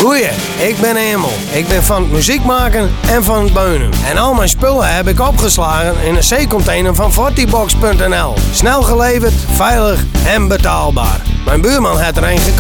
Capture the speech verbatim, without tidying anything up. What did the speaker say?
Goeie, ik ben Emel. Ik ben van het muziek maken en van het beunen. En al mijn spullen heb ik opgeslagen in een zeecontainer van fortybox punt n l. Snel geleverd, veilig en betaalbaar. Mijn buurman had er een gekocht.